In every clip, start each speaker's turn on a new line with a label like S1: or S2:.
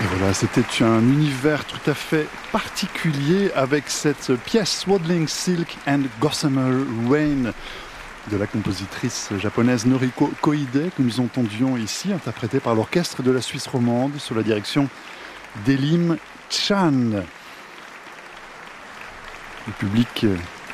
S1: Et voilà, c'était un univers tout à fait particulier avec cette pièce Swaddling Silk and Gossamer Rain de la compositrice japonaise Noriko Koide que nous entendions ici, interprétée par l'orchestre de la Suisse romande sous la direction d'Elim Chan. Le public qui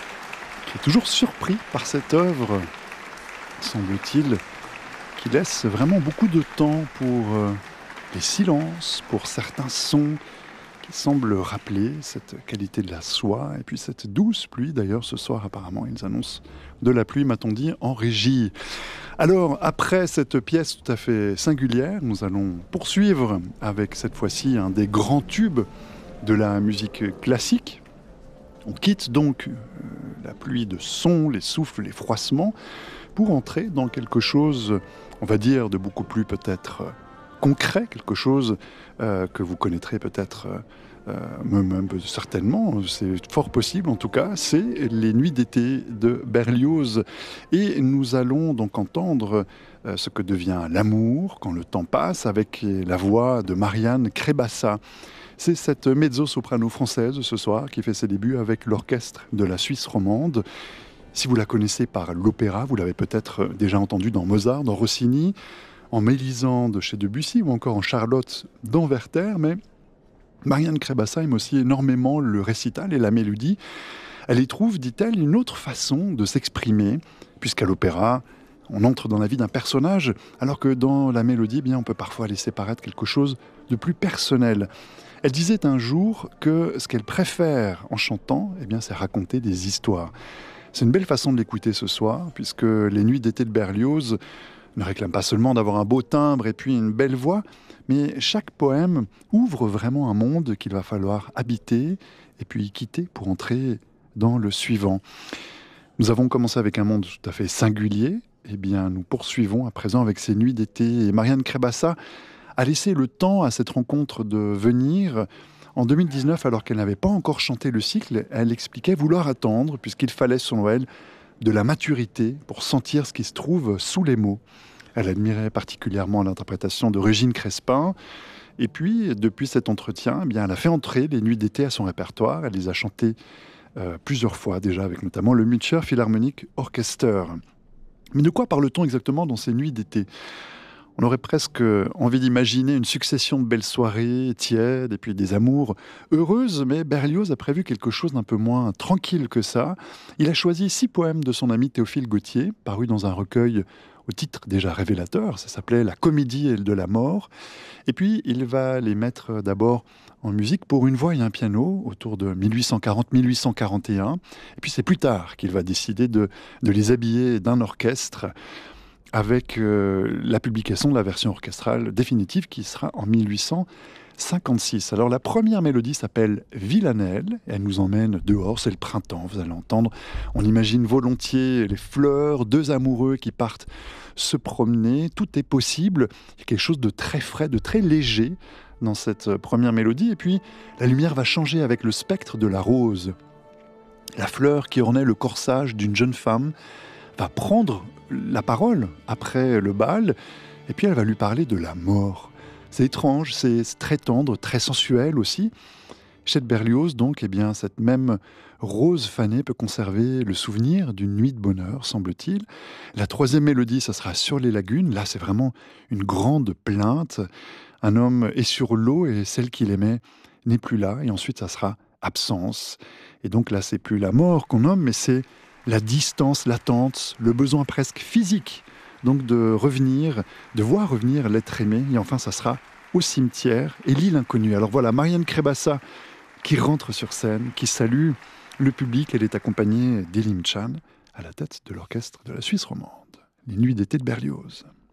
S1: est toujours surpris par cette œuvre, semble-t-il, qui laisse vraiment beaucoup de temps pour les silences, pour certains sons qui semblent rappeler cette qualité de la soie. Et puis cette douce pluie, d'ailleurs, ce soir, apparemment, ils annoncent de la pluie, m'a-t-on dit, en régie. Alors, après cette pièce tout à fait singulière, nous allons poursuivre avec cette fois-ci un des grands tubes de la musique classique. On quitte donc la pluie de sons, les souffles, les froissements, pour entrer dans quelque chose, on va dire, de beaucoup plus peut-être concret, quelque chose que vous connaîtrez peut-être même certainement, c'est fort possible en tout cas, c'est les Nuits d'été de Berlioz. Et nous allons donc entendre ce que devient l'amour quand le temps passe avec la voix de Marianne Crébassa. C'est cette mezzo-soprano française ce soir qui fait ses débuts avec l'orchestre de la Suisse romande. Si vous la connaissez par l'opéra, vous l'avez peut-être déjà entendue dans Mozart, dans Rossini, en Mélisande chez Debussy ou encore en Charlotte dans Werther, mais Marianne Crébassa aime aussi énormément le récital et la mélodie. Elle y trouve, dit-elle, une autre façon de s'exprimer, puisqu'à l'opéra, on entre dans la vie d'un personnage, alors que dans la mélodie, eh bien, on peut parfois laisser paraître quelque chose de plus personnel. Elle disait un jour que ce qu'elle préfère en chantant, eh bien, c'est raconter des histoires. C'est une belle façon de l'écouter ce soir, puisque les Nuits d'été de Berlioz ne réclament pas seulement d'avoir un beau timbre et puis une belle voix, mais chaque poème ouvre vraiment un monde qu'il va falloir habiter et puis quitter pour entrer dans le suivant. Nous avons commencé avec un monde tout à fait singulier, eh bien nous poursuivons à présent avec ces Nuits d'été. Et Marianne Crébassa a laissé le temps à cette rencontre de venir. En 2019, alors qu'elle n'avait pas encore chanté le cycle, elle expliquait vouloir attendre, puisqu'il fallait, selon elle, de la maturité pour sentir ce qui se trouve sous les mots. Elle admirait particulièrement l'interprétation de Régine Crespin. Et puis, depuis cet entretien, eh bien, elle a fait entrer les Nuits d'été à son répertoire. Elle les a chantées plusieurs fois déjà, avec notamment le Müncher Philharmonic Orchester. Mais de quoi parle-t-on exactement dans ces Nuits d'été ? On aurait presque envie d'imaginer une succession de belles soirées tièdes et puis des amours heureuses, mais Berlioz a prévu quelque chose d'un peu moins tranquille que ça. Il a choisi 6 poèmes de son ami Théophile Gautier, parus dans un recueil au titre déjà révélateur. Ça s'appelait La comédie de la mort. Et puis, il va les mettre d'abord en musique pour une voix et un piano, autour de 1840-1841. Et puis, c'est plus tard qu'il va décider de les habiller d'un orchestre, avec la publication de la version orchestrale définitive qui sera en 1856. Alors la première mélodie s'appelle Villanelle, et elle nous emmène dehors, c'est le printemps, vous allez entendre. On imagine volontiers les fleurs, 2 amoureux qui partent se promener, tout est possible. Il y a quelque chose de très frais, de très léger dans cette première mélodie, et puis la lumière va changer avec le spectre de la rose. La fleur qui ornait le corsage d'une jeune femme va prendre la parole après le bal, et puis elle va lui parler de la mort. C'est étrange, c'est très tendre, très sensuel aussi. Chez Berlioz, donc, eh bien, cette même rose fanée peut conserver le souvenir d'une nuit de bonheur, semble-t-il. La troisième mélodie, ça sera Sur les lagunes. Là, c'est vraiment une grande plainte. Un homme est sur l'eau et celle qu'il aimait n'est plus là. Et ensuite, ça sera Absence. Et donc là, c'est plus la mort qu'on nomme, mais c'est la distance latente, le besoin presque physique, donc de revenir, de voir revenir l'être aimé. Et enfin, ça sera Au cimetière et l'île inconnue. Alors voilà, Marianne Crébassa qui rentre sur scène, qui salue le public. Elle est accompagnée d'Elim Chan à la tête de l'orchestre de la Suisse romande. Les Nuits d'été de Berlioz.